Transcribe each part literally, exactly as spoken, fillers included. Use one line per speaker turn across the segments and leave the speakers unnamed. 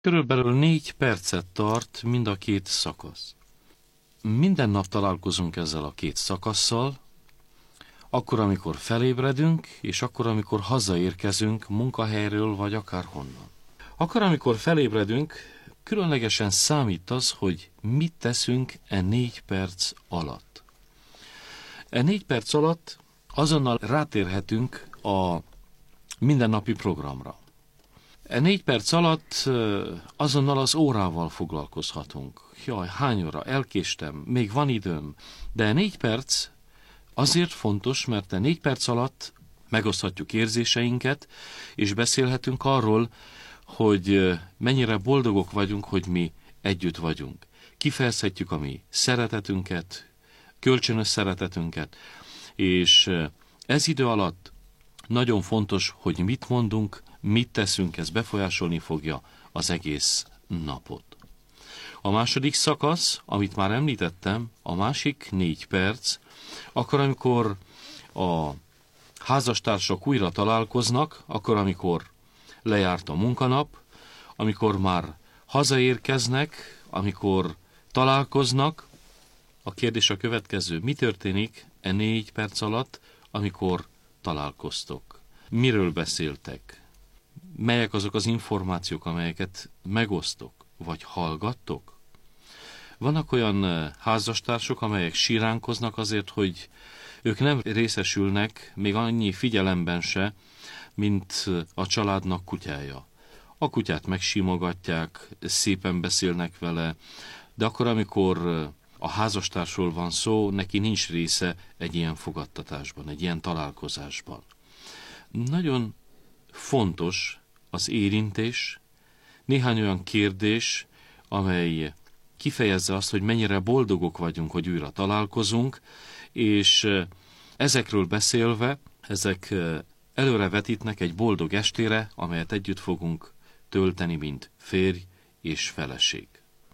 Körülbelül négy percet tart mind a két szakasz. Minden nap találkozunk ezzel a két szakasszal, akkor, amikor felébredünk, és akkor, amikor hazaérkezünk munkahelyről, vagy akárhonnan. Akkor, amikor felébredünk, különlegesen számít az, hogy mit teszünk e négy perc alatt. E négy perc alatt azonnal rátérhetünk a mindennapi programra. E négy perc alatt azonnal az órával foglalkozhatunk. Jaj, hány óra, elkéstem, még van időm. De e négy perc azért fontos, mert e négy perc alatt megoszthatjuk érzéseinket, és beszélhetünk arról, hogy mennyire boldogok vagyunk, hogy mi együtt vagyunk. Kifejezhetjük a mi szeretetünket, kölcsönös szeretetünket, és ez idő alatt nagyon fontos, hogy mit mondunk, mit teszünk, ez befolyásolni fogja az egész napot. A második szakasz, amit már említettem, a másik négy perc, akkor, amikor a házastársak újra találkoznak, akkor, amikor lejárt a munkanap, amikor már hazaérkeznek, amikor találkoznak, a kérdés a következő: mi történik e négy perc alatt, amikor találkoztok? Miről beszéltek? Melyek azok az információk, amelyeket megosztok, vagy hallgattok? Vannak olyan házastársok, amelyek siránkoznak azért, hogy ők nem részesülnek még annyi figyelemben se, mint a családnak kutyája. A kutyát megsimogatják, szépen beszélnek vele, de akkor, amikor a házastársról van szó, neki nincs része egy ilyen fogadtatásban, egy ilyen találkozásban. Nagyon fontos az érintés, néhány olyan kérdés, amely kifejezze azt, hogy mennyire boldogok vagyunk, hogy újra találkozunk, és ezekről beszélve, ezek előrevetítnek egy boldog estére, amelyet együtt fogunk tölteni, mint férj és feleség.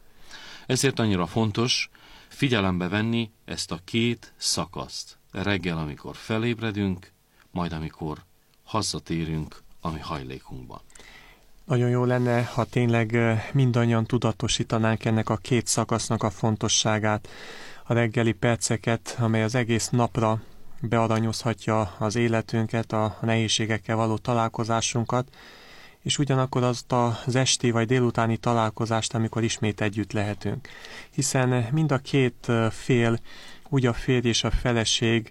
Ezért annyira fontos figyelembe venni ezt a két szakaszt. Reggel, amikor felébredünk, majd amikor hazatérünk a mi hajlékunkban.
Nagyon jó lenne, ha tényleg mindannyian tudatosítanánk ennek a két szakasznak a fontosságát, a reggeli perceket, amely az egész napra bearanyozhatja az életünket, a nehézségekkel való találkozásunkat, és ugyanakkor azt az esti vagy délutáni találkozást, amikor ismét együtt lehetünk. Hiszen mind a két fél, úgy a férj és a feleség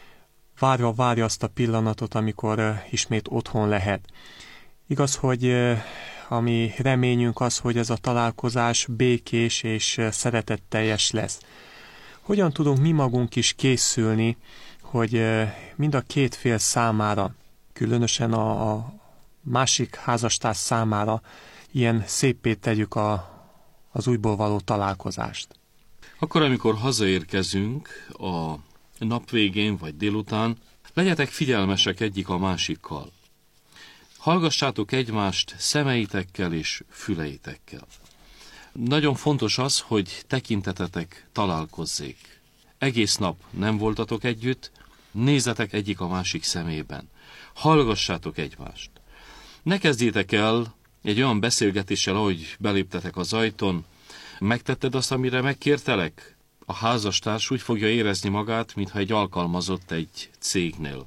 várva várja azt a pillanatot, amikor ismét otthon lehet. Igaz, hogy ami reményünk az, hogy ez a találkozás békés és szeretetteljes lesz. Hogyan tudunk mi magunk is készülni, hogy mind a két fél számára, különösen a, a másik házastárs számára ilyen széppé tegyük a, az újból való találkozást?
Akkor, amikor hazaérkezünk a nap végén vagy délután, legyetek figyelmesek egyik a másikkal. Hallgassátok egymást szemeitekkel és füleitekkel. Nagyon fontos az, hogy tekintetetek találkozzék. Egész nap nem voltatok együtt, nézzetek egyik a másik szemében. Hallgassátok egymást. Ne kezdjétek el egy olyan beszélgetéssel, ahogy beléptetek az ajtón. Megtetted azt, amire megkértelek? A házastárs úgy fogja érezni magát, mintha egy alkalmazott egy cégnél.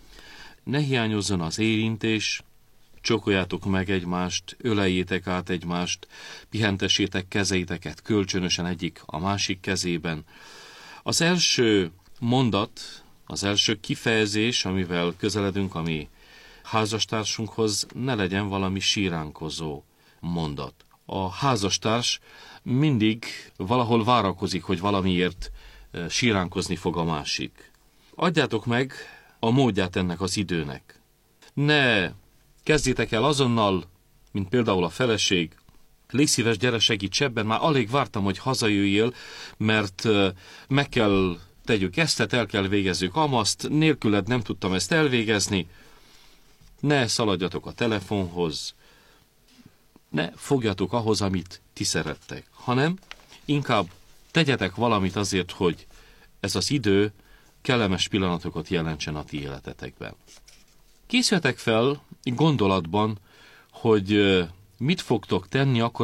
Ne hiányozzon az érintés, csókoljátok meg egymást, öleljétek át egymást, pihentessétek kezeiteket kölcsönösen egyik a másik kezében. Az első mondat, az első kifejezés, amivel közeledünk a mi házastársunkhoz, ne legyen valami síránkozó mondat. A házastárs mindig valahol várakozik, hogy valamiért síránkozni fog a másik. Adjátok meg a módját ennek az időnek. Ne kezdjétek el azonnal, mint például a feleség: légy szíves, gyere, segíts ebben, már alig vártam, hogy hazajöjjél, mert meg kell tegyük ezt, el kell végezzük amaszt, nélküled nem tudtam ezt elvégezni. Ne szaladjatok a telefonhoz, ne fogjatok ahhoz, amit ti szerettek, hanem inkább tegyetek valamit azért, hogy ez az idő kellemes pillanatokat jelentsen a ti életetekben. Készüljetek fel gondolatban, hogy Mit fogtok tenni akkor,